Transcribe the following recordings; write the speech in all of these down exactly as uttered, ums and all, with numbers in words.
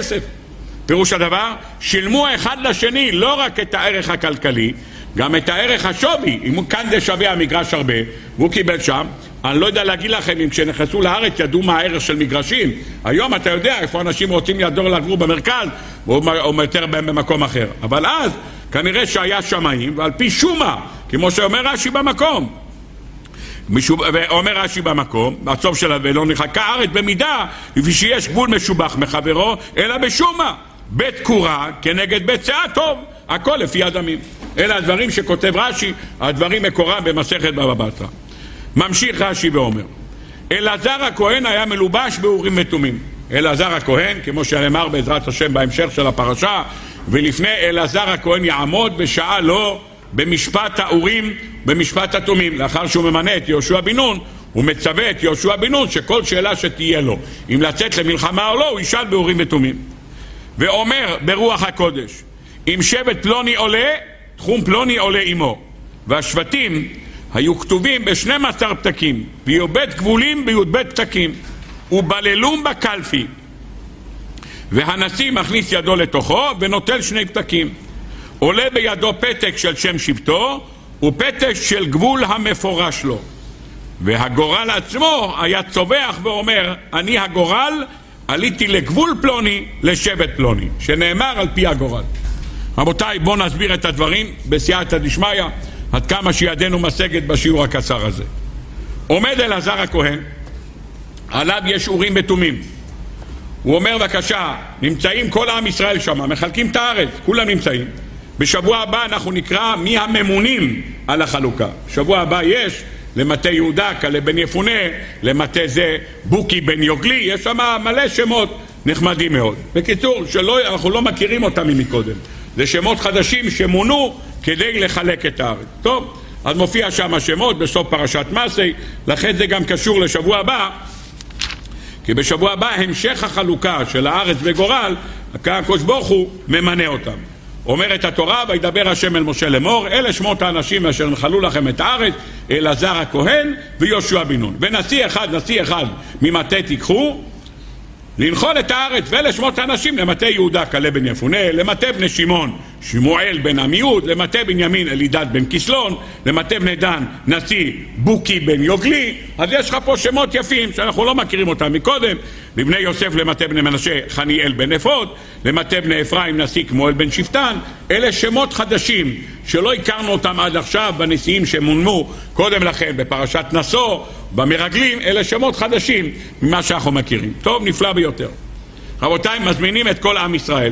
כסף. פירוש הדבר, שילמו אחד לשני לא רק את הערך הכלכלי, גם את הערך השווי. אם כאן זה שווה המגרש הרבה, והוא קיבל שם, אני לא יודע להגיד לכם אם כשנכנסו לארץ ידעו מה הערך של מגרשים. היום אתה יודע איפה אנשים רוצים ידור לגור במרכז, או יותר במקום אחר. אבל אז כנראה שהיה שמאים, ועל פי שומה, כמו שאומר רש"י במקום, ואומר רש"י במקום, בסוף שלה, ולא נחקה הארץ במידה, לפי שיש גבול משובח מחברו, אלא בשומה. בית קורה כנגד בית שאה טוב, הכל לפי הדמים. אלה הדברים שכותב רש"י, הדברים מקורם במסכת בבא בתרא. ממשיך רש"י ואומר, אלעזר הכהן היה מלובש באורים ותומים. אלעזר הכהן, כמו שנאמר בעזרת השם בהמשך של הפרשה, ולפני אלעזר הכהן יעמוד בשעה לו במשפט האורים, במשפט התומים. לאחר שהוא ממנה את יהושע בן נון, הוא מצווה את יהושע בן נון שכל שאלה שתהיה לו, אם לצאת למלחמה או לא, הוא ישאל באורים ותומים. ואומר ברוח הקודש, אם שבט פלוני עולה, תחום פלוני עולה עמו. והשבטים היו כתובים ב-שנים עשר פתקים, וי"ב גבולים בי"ב פתקים, ובללום בקלפי. והנשיא מכניס ידו לתוכו ונוטל שני פתקים. עולה בידו פתק של שם שבטו, ופתק של גבול המפורש לו. והגורל עצמו היה צובח ואומר, אני הגורל, עליתי לגבול פלוני, לשבט פלוני, שנאמר על פי הגורל. רבותיי, בואו נסביר את הדברים בסייעתא דשמיא, עד כמה שידנו משגת בשיעור הקצר הזה. עומד אלעזר הכהן, עליו יש אורים ותומים. הוא אומר, בבקשה, נמצאים כל עם ישראל שם, מחלקים את הארץ, כולם נמצאים. בשבוע הבא אנחנו נקרא מי הממונים על החלוקה. בשבוע הבא יש למטה יהודה, כלה בן יפונה, למטה זה בוקי בן יוגלי, יש שם מלא שמות נחמדים מאוד. בקיצור, שלא, אנחנו לא מכירים אותם מקודם. זה שמות חדשים שמונו כדי לחלק את הארץ. טוב, אז מופיע שם השמות בסוף פרשת מסי, לכן זה גם קשור לשבוע הבא, כי בשבוע הבא המשך החלוקה של הארץ וגורל, הקדוש ברוך הוא ממנה אותם. אומרת התורה, וידבר השם אל משה לאמור, אלה שמות האנשים אשר נחלו לכם את הארץ, אלעזר הכהן ויהושע בן נון. ונשיא אחד, נשיא אחד ממטה תיקחו, לנחול את הארץ, ואלה שמות האנשים, למטה יהודה כלה בן יפונה, למטה בני שמעון שמואל בן עמיהוד, למטה בנימין אלידד בן כסלון, למטה בני דן נשיא בוקי בן יוגלי. אז יש לך פה שמות יפים שאנחנו לא מכירים אותם מקודם. לבני יוסף למטה בני מנשה חניאל בן אפוד, למטה בני אפרים נשיא כמואל בן שפטן. אלה שמות חדשים שלא הכרנו אותם עד עכשיו בנשיאים שמונמו קודם לכן בפרשת נשוא, במרגלים. אלה שמות חדשים ממה שאנחנו מכירים. טוב, נפלא ביותר. רבותיי, מזמינים את כל עם ישראל.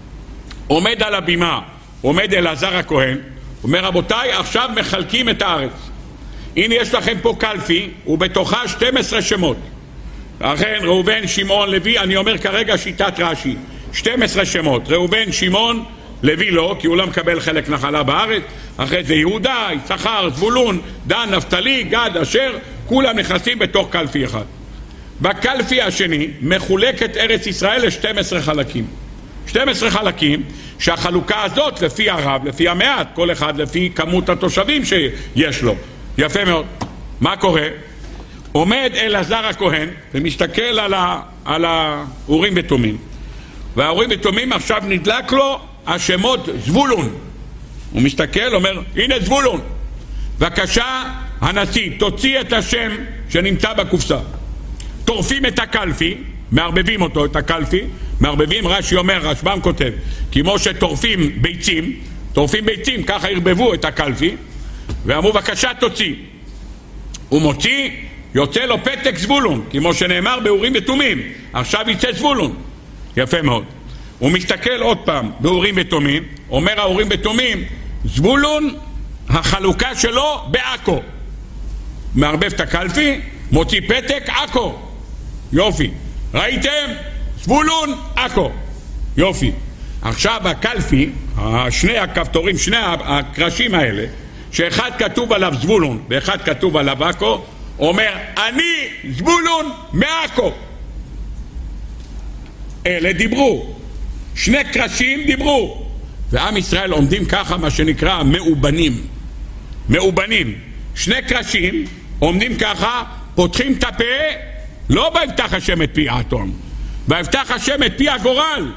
עומד על הבימה, עומד אלעזר הכהן, אומר, רבותיי, עכשיו מחלקים את הארץ. הנה יש לכם פה קלפי, ובתוכה שתים עשרה שמות. אכן, ראובן, שמעון, לוי, אני אומר כרגע שיטת רש"י, שתים עשרה שמות. ראובן, שמעון, לוי לא, כי הוא לא מקבל חלק נחלה בארץ. אחרי זה יהודה, יששכר, זבולון, דן, נפתלי, גד, אשר, כולם נכנסים בתוך קלפי אחד. בקלפי השני מחולקת ארץ ישראל ל-שנים עשר חלקים. שנים עשר חלקים, שהחלוקה הזאת לפי הרב, לפי המעט, כל אחד לפי כמות התושבים שיש לו. יפה מאוד. מה קורה? עומד אלעזר הכהן ומסתכל על, ה, על האורים ותומים. והאורים ותומים עכשיו נדלק לו השמות זבולון. הוא מסתכל, אומר, הנה זבולון. בבקשה, הנשיא, תוציא את השם שנמצא בקופסה. טורפים את הקלפי, מערבבים אותו, את הקלפי, מערבבים, רש"י אומר, רשב"ם כותב, כמו שטורפים ביצים, טורפים ביצים, ככה הרבבו את הקלפי, ואמרו, בבקשה תוציא. הוא מוציא, יוצא לו פתק זבולון, כמו שנאמר באורים ותומים, עכשיו יצא זבולון. יפה מאוד. הוא מסתכל עוד פעם באורים ותומים, אומר האורים ותומים, זבולון, החלוקה שלו בעכו. מערבב את הקלפי, מוציא פתק, עכו. יופי. ראיתם? זבולון, עכו. יופי. עכשיו הקלפי, שני הכפתורים, שני הקרשים האלה, שאחד כתוב עליו זבולון ואחד כתוב עליו עכו, אומר, אני זבולון מעכו. אלה דיברו. שני קרשים דיברו. ועם ישראל עומדים ככה, מה שנקרא מאובנים. מאובנים. שני קרשים עומדים ככה, פותחים את הפה, לא בהבטח השם את פי האתון, בהבטח השם את פי הגורל.